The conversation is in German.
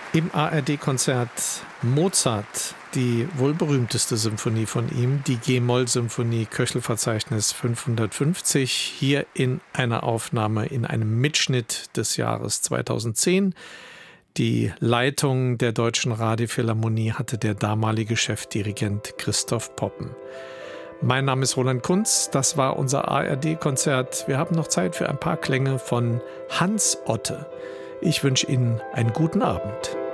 Im ARD-Konzert Mozart, die wohl berühmteste Symphonie von ihm, die G-Moll-Symphonie, Köchelverzeichnis 550, hier in einer Aufnahme, in einem Mitschnitt des Jahres 2010. Die Leitung der Deutschen Radiophilharmonie hatte der damalige Chefdirigent Christoph Poppen. Mein Name ist Roland Kunz, das war unser ARD-Konzert. Wir haben noch Zeit für ein paar Klänge von Hans Otte. Ich wünsche Ihnen einen guten Abend.